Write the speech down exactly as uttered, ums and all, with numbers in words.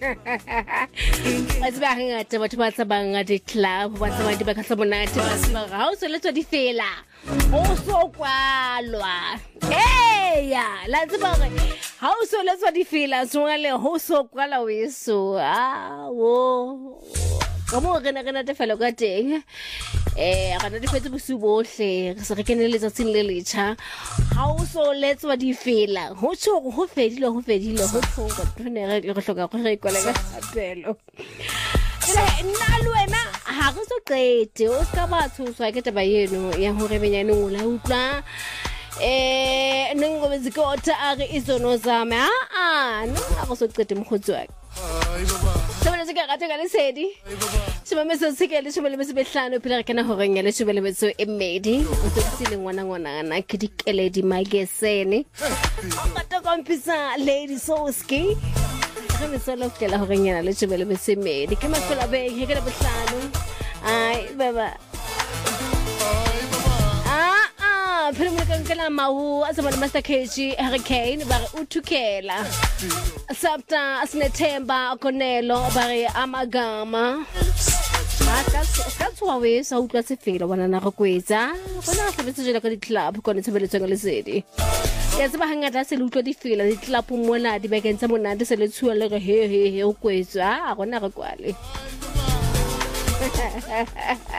As ba ngata batho ba tsabang di club ba tsabang di ba ka monate ba tsaba ha o so letso di fela o so kwalwa eh ya la tsaba ha o so letso di fela so le ho so kwala weso ah wo Como re na re na te fela ka teng eh ga na di fetse bosu bohle re se re kenele tsatsing le letšha ha o so letso di fela ho tsho go fedile go fedile go tsho go ne re go hloka go re kwala ka apelo le nna le wena ha go so qete o ska ba tshoswa ke taba yeno ya hore benyane o la utlwa eh nengo bezikota are izono zame a a nna go so qete mogotsi wa ai baba Semana se ka rata ka lesedi. Semame se se ke le shebele be se behlano phela re kana ho reng ya le shebele be se emedi. O se tsile ngwana ngwana na ke dikeledi magesene. O ka kompisa Lady Soski. Re me solo ke la ho reng ya le shebele be se emedi. Ke mafola be ke ke le behlano. Ai baba. Phela mo ka nkela mau a tsama Master K G Hurricane ba re uthukela Sabta Asnethemba Konelo ba re amagama Maka ka tswa we sa utlwa se fela bona na go kwetsa bona ga betse jela ka di club go ne tshebeletso le sedi ya tseba hangata se le utlwa di fela di club mona di bekentsa monate se le tshuwa le he he he o kwetsa a gona re kwale